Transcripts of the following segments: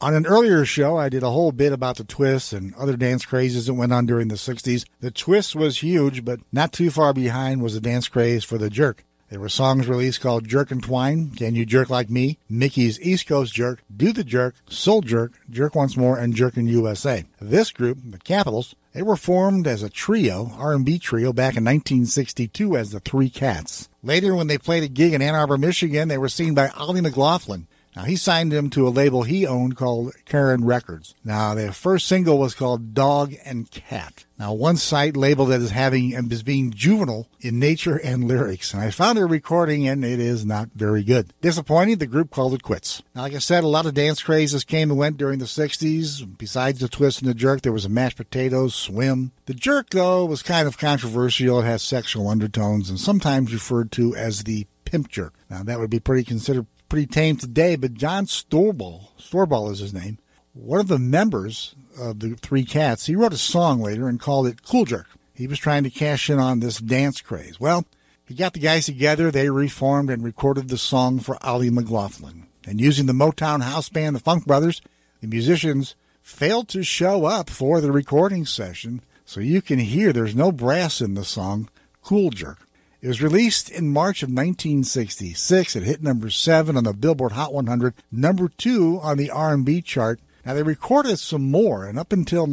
On an earlier show, I did a whole bit about the twist and other dance crazes that went on during the 60s. The twist was huge, but not too far behind was the dance craze for the jerk. There were songs released called Jerk and Twine, Can You Jerk Like Me, Mickey's East Coast Jerk, Do the Jerk, Soul Jerk, Jerk Once More, and Jerkin' USA. This group, the Capitals, they were formed as a trio, R&B trio, back in 1962 as the Three Cats. Later, when they played a gig in Ann Arbor, Michigan, they were seen by Ollie McLaughlin. Now, he signed them to a label he owned called Karen Records. Now, their first single was called Dog and Cat. Now, one site labeled it as being juvenile in nature and lyrics. And I found a recording, and it is not very good. Disappointing, the group called it quits. Now, like I said, a lot of dance crazes came and went during the 60s. Besides the twist and the jerk, there was a mashed potatoes, swim. The jerk, though, was kind of controversial. It has sexual undertones and sometimes referred to as the pimp jerk. Now, that would be considered pretty tame today, but John Storball is his name, one of the members of the Three Cats, he wrote a song later and called it Cool Jerk. He was trying to cash in on this dance craze. Well, he got the guys together, they reformed and recorded the song for Ollie McLaughlin. And using the Motown house band, the Funk Brothers, the musicians failed to show up for the recording session, so you can hear there's no brass in the song Cool Jerk. It was released in March of 1966. It hit number 7 on the Billboard Hot 100, number 2 on the R&B chart. Now, they recorded some more, and up until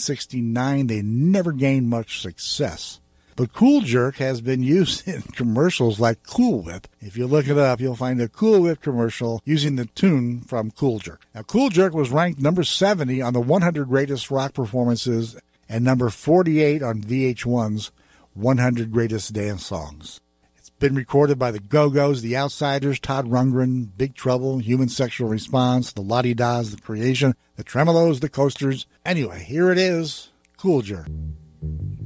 1969, they never gained much success. But Cool Jerk has been used in commercials like Cool Whip. If you look it up, you'll find a Cool Whip commercial using the tune from Cool Jerk. Now, Cool Jerk was ranked number 70 on the 100 Greatest Rock Performances and number 48 on VH1's 100 Greatest Dance Songs. It's been recorded by the Go-Go's, the Outsiders, Todd Rundgren, Big Trouble, Human Sexual Response, the La-Di-Das, the Creation, the Tremolos, the Coasters. Anyway, here it is, Cool Jerk.